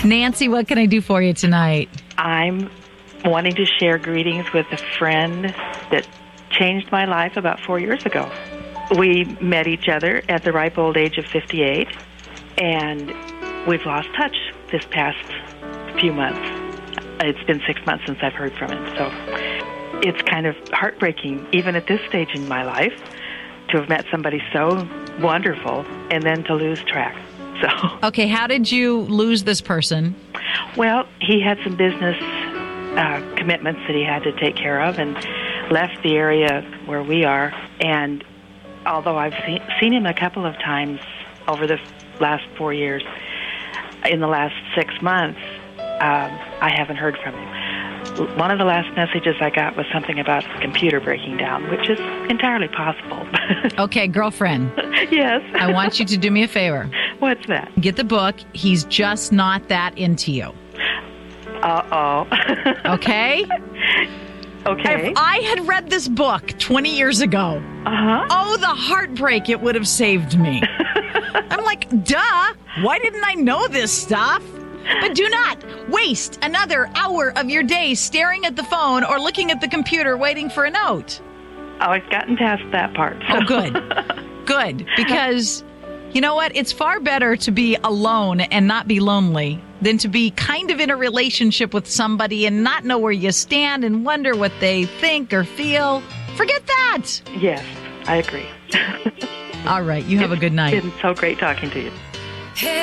Nancy, what can I do for you tonight? I'm wanting to share greetings with a friend that changed my life about 4 years ago. We met each other at the ripe old age of 58, and we've lost touch this past few months. It's been 6 months since I've heard from him, so it's kind of heartbreaking, even at this stage in my life, to have met somebody so wonderful and then to lose track. So, Okay, how did you lose this person? well, he had some business commitments that he had to take care of and left the area where we are. And although I've seen him a couple of times over the last 4 years, in the last 6 months, I haven't heard from him. One of the last messages I got was something about the computer breaking down, which is entirely possible. Okay, girlfriend, Yes. I want you to do me a favor. What's that? Get the book. He's just not that into you. Uh-oh. Okay? Okay. If I had read this book 20 years ago, Uh-huh. oh, the heartbreak it would have saved me. I'm like, duh, why didn't I know this stuff? But do not waste another hour of your day staring at the phone or looking at the computer waiting for a note. Oh, I've gotten past that part. Oh, good. Good. Because, you know what? It's far better to be alone and not be lonely than to be kind of in a relationship with somebody and not know where you stand and wonder what they think or feel. Forget that. Yes, I agree. All right. You have a good night. It's been so great talking to you.